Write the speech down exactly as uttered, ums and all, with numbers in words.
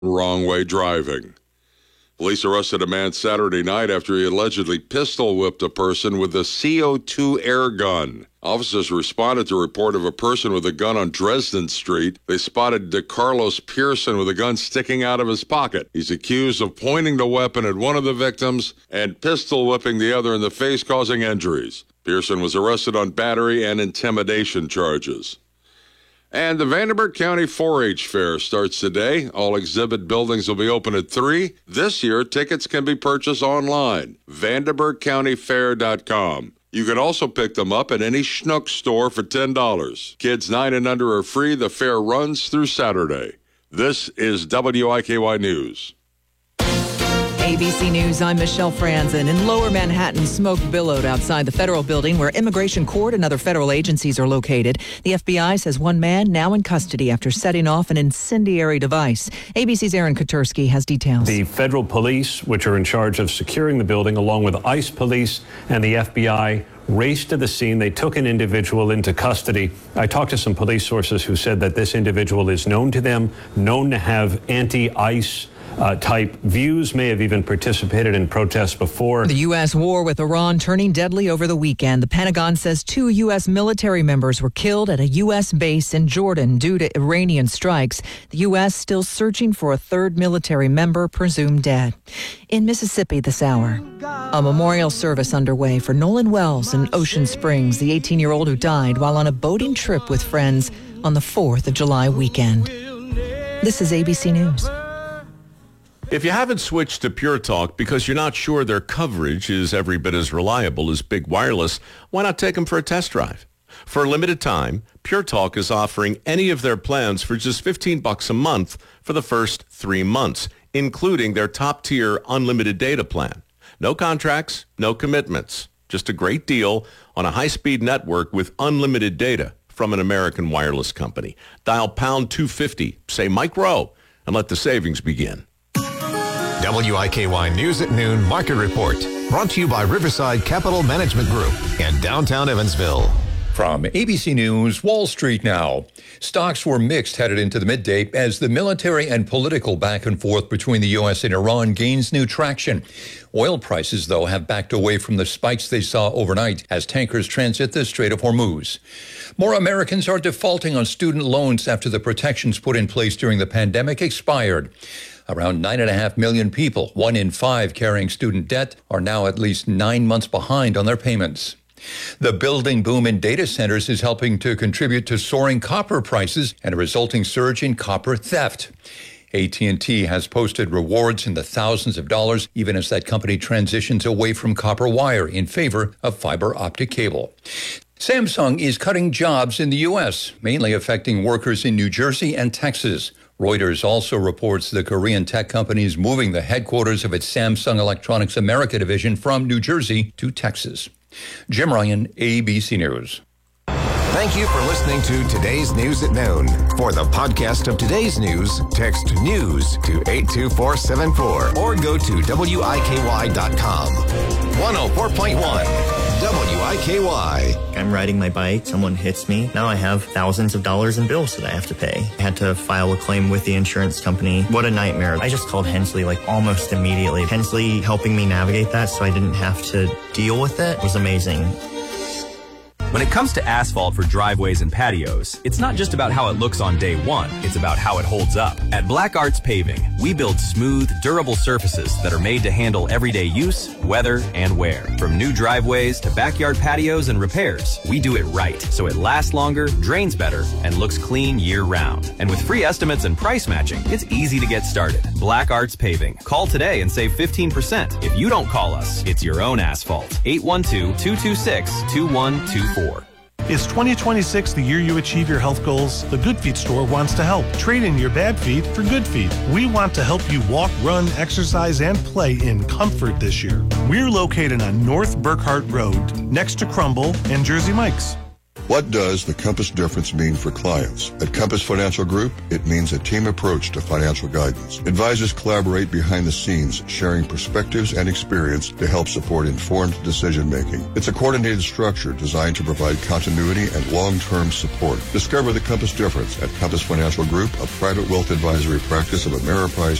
wrong way driving. Police arrested a man Saturday night after he allegedly pistol whipped a person with a C O two air gun. Officers responded to a report of a person with a gun on Dresden Street. They spotted DeCarlos Pearson with a gun sticking out of his pocket. He's accused of pointing the weapon at one of the victims and pistol whipping the other in the face, causing injuries. Pearson was arrested on battery and intimidation charges. And the Vanderbilt County four H Fair starts today. All exhibit buildings will be open at three. This year, tickets can be purchased online, vanderbilt county fair dot com. You can also pick them up at any Schnuck store for ten dollars. Kids nine and under are free. The fair runs through Saturday. This is W I K Y News. A B C News, I'm Michelle Franzen. In Lower Manhattan, smoke billowed outside the federal building where Immigration Court and other federal agencies are located. The F B I says one man now in custody after setting off an incendiary device. A B C's Aaron Kotursky has details. The federal police, which are in charge of securing the building, along with ICE police and the F B I, raced to the scene. They took an individual into custody. I talked to some police sources who said that this individual is known to them, known to have anti-ICE Uh, type views, may have even participated in protests before. The U S war with Iran turning deadly over the weekend. The Pentagon says two U S military members were killed at a U S base in Jordan due to Iranian strikes. The U S still searching for a third military member presumed dead. In Mississippi this hour, a memorial service underway for Nolan Wells in Ocean Springs, the eighteen-year-old who died while on a boating trip with friends on the fourth of July weekend. This is A B C News. If you haven't switched to Pure Talk because you're not sure their coverage is every bit as reliable as Big Wireless, why not take them for a test drive? For a limited time, Pure Talk is offering any of their plans for just fifteen bucks a month for the first three months, including their top-tier unlimited data plan. No contracts, no commitments. Just a great deal on a high-speed network with unlimited data from an American wireless company. Dial pound two fifty, say Mike Rowe, and let the savings begin. W I K Y News at Noon Market Report, brought to you by Riverside Capital Management Group and downtown Evansville. From A B C News, Wall Street now. Stocks were mixed headed into the midday as the military and political back and forth between the U S and Iran gains new traction. Oil prices, though, have backed away from the spikes they saw overnight as tankers transit the Strait of Hormuz. More Americans are defaulting on student loans after the protections put in place during the pandemic expired. Around nine and a half million people, one in five carrying student debt, are now at least nine months behind on their payments. The building boom in data centers is helping to contribute to soaring copper prices and a resulting surge in copper theft. A T and T has posted rewards in the thousands of dollars, even as that company transitions away from copper wire in favor of fiber optic cable. Samsung is cutting jobs in the U S, mainly affecting workers in New Jersey and Texas. Reuters also reports the Korean tech company is moving the headquarters of its Samsung Electronics America division from New Jersey to Texas. Jim Ryan, A B C News. Thank you for listening to Today's News at Noon. For the podcast of today's news, text NEWS to eight two four seven four or go to W I K Y dot com. one oh four point one W I K Y. I'm riding my bike, someone hits me. Now I have thousands of dollars in bills that I have to pay. I had to file a claim with the insurance company. What a nightmare. I just called Hensley like almost immediately. Hensley helping me navigate that so I didn't have to deal with it was amazing. When it comes to asphalt for driveways and patios, it's not just about how it looks on day one, it's about how it holds up. At Black Arts Paving, we build smooth, durable surfaces that are made to handle everyday use, weather, and wear. From new driveways to backyard patios and repairs, we do it right so it lasts longer, drains better, and looks clean year-round. And with free estimates and price matching, it's easy to get started. Black Arts Paving. Call today and save fifteen percent. If you don't call us, it's your own asphalt. eight one two, two two six, two one two four. Is twenty twenty-six the year you achieve your health goals? The Good Feet store wants to help. Trade in your bad feet for good feet. We want to help you walk, run, exercise, and play in comfort this year. We're located on North Burkhart Road, next to Crumble and Jersey Mike's. What does the Compass difference mean for clients? At Compass Financial Group, it means a team approach to financial guidance. Advisors collaborate behind the scenes, sharing perspectives and experience to help support informed decision-making. It's a coordinated structure designed to provide continuity and long-term support. Discover the Compass difference at Compass Financial Group, a private wealth advisory practice of Ameriprise